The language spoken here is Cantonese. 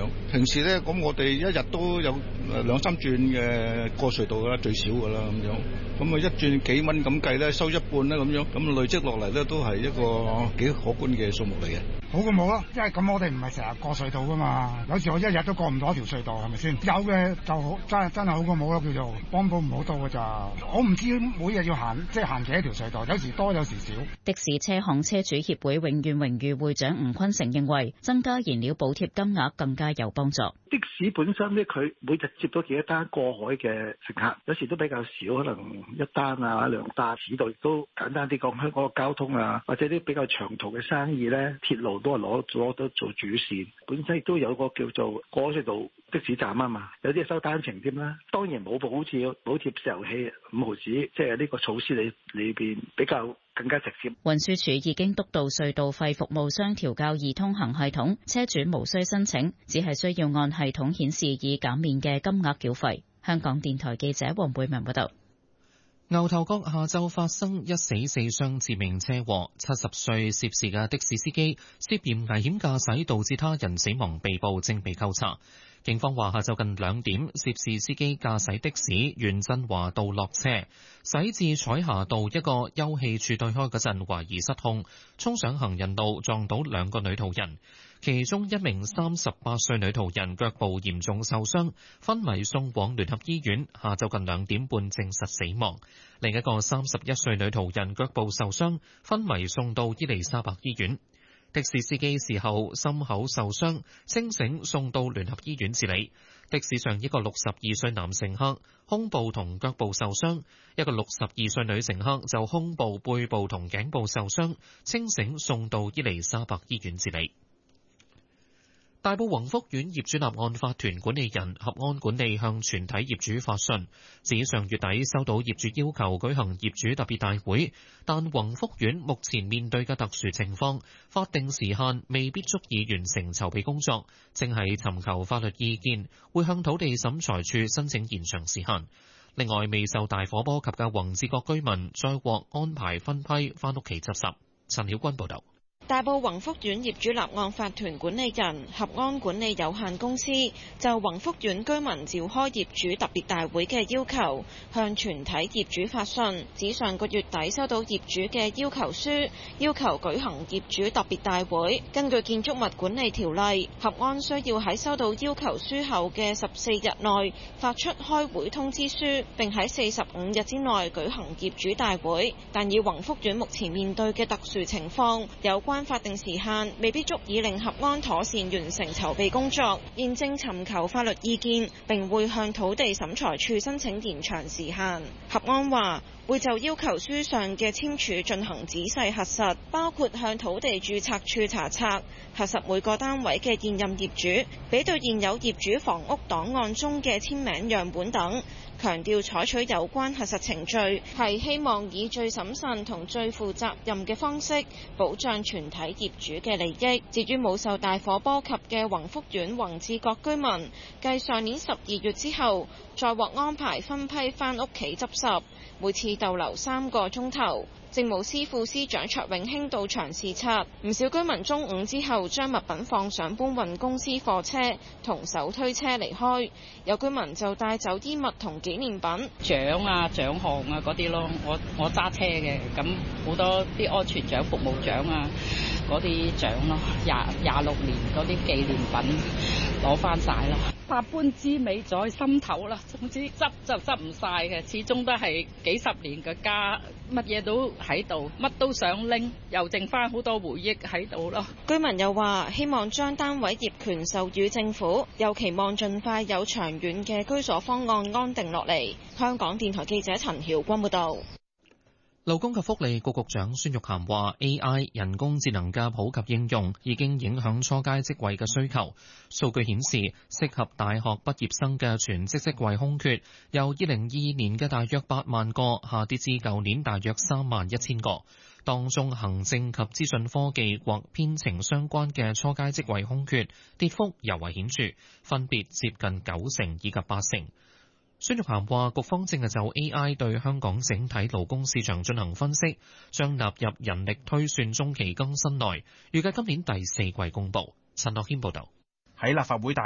平時咧，咁我哋一日都有2-3轉嘅過隧道啦，最少噶啦咁樣。咁啊，一轉幾蚊咁計咧，收一半啦咁樣，咁累積落嚟咧都係一個幾可觀嘅數目嚟嘅。 好過冇咯，因為咁我哋唔係成日過隧道噶嘛，有時我一日都過唔到一條隧道，係咪先？有嘅就好，真係好過冇咯，叫做幫補唔好到㗎咋。我唔知每日要行幾多條隧道，有時多有時少。 的士車行車主協會永遠榮譽會長吳坤成認為，增加燃料補貼金額更加有幫助。 的士本身咧，佢每日接到幾多單過海嘅乘客，有時都比較少，可能1單啊2單。市道亦都簡單啲講，香港嘅交通啊，或者啲比較長途嘅生意咧，鐵路都係攞得做主線。本身亦都有個叫做過隧道的士站啊嘛，有啲係收單程添啦。當然冇好似補貼石油氣5毫子，即係呢個措施裏邊比較更加直接。 運輸署已經督導隧道費服務商調校易通行系統，車主無需申請，只係需要按系統顯示已減免嘅金額繳費。香港電台記者黃貝文報道。 牛頭角下晝發生1死4傷致命車禍，70歲涉事嘅的士司機涉嫌危險駕駛導致他人死亡被捕，正被扣查。警方話下晝近2點，涉事司機駕駛的士沿振華道落車，駛至彩霞道一個休憩處對開嗰陣，懷疑失控，衝上行人道撞到2個女途人，其中一名38歲女途人腳部嚴重受傷，昏迷送往聯合醫院，下晝近2點半證實死亡。另一個31歲女途人腳部受傷，昏迷送到伊利沙伯醫院。的士司機事後心口受傷，清醒送到聯合醫院治理。的士上一個62歲男乘客胸部同腳部受傷，一個62歲女乘客就胸部、背部同頸部受傷，清醒送到伊利沙伯醫院治理。大埔宏福苑業主立案法團管理人合安管理向全體業主發信，指上月底收到業主要求舉行業主特別大會，但宏福苑目前面對嘅特殊情況，法定時限未必足以完成籌備工作，正係尋求法律意見，會向土地審裁處申請延長時限。另外，未受大火波及嘅宏志閣居民再獲安排分批返屋企執拾。陳曉君報導。 大埔宏福苑業主立案法團管理人合安管理有限公司就宏福苑居民召開業主特別大會嘅要求，向全體業主發信，指上個月底收到業主嘅要求書，要求舉行業主特別大會。根據建築物管理條例，合安需要喺收到要求書後嘅14日內發出開會通知書，並喺45日之內舉行業主大會。但以宏福苑目前面對嘅特殊情況，有關法定時限未必足以令合安妥善完成籌備工作，現正尋求法律意見，並會向土地審裁處申請延長時限。合安話會就要求書上嘅簽署進行仔細核實，包括向土地註冊處查冊，核實每個單位嘅現任業主，比對現有業主房屋檔案中嘅簽名樣本等。強調採取有關核實程序係希望以最審慎同最負責任嘅方式保障全體業主嘅利益。至於冇受大火波及嘅宏福苑宏志閣居民，繼上年12月之後，再獲安排分批返屋企執拾，每次逗留3個鐘頭。政務司副司長卓永興到場視察，唔少居民中午之後將物品放上搬運公司貨車同手推車離開，有居民就帶走衣物同紀念品、 獎啊、獎項啊嗰啲咯。我揸車嘅，咁好多啲安全獎、服務獎啊嗰啲獎咯，26年嗰啲紀念品攞翻晒啦。百般滋味在心頭啦，總之執就執唔晒嘅，始終都係幾十年嘅家，乜嘢都喺度，乜都想拎，又剩翻好多回憶喺度咯。 居民又話希望將單位業權授予政府，又期望盡快有長遠嘅居所方案安定落嚟。香港電台記者陳曉君報道。 勞工及福利局局長孫玉菡話 AI 人工智能嘅普及應用已經影響初階職位嘅需求。數據顯示，適合大學畢業生嘅全職職位空缺，由2022年嘅大約8萬個下跌至舊年大約3萬1千個。當中行政及資訊科技或編程相關嘅初階職位空缺，跌幅尤為顯著，分別接近90%以及80%。孫玉菡話：局方正係就 AI 對香港整體勞工市場進行分析，將納入人力推算中期更新內，預計今年第4季公佈。陳樂軒報導。 喺立法會大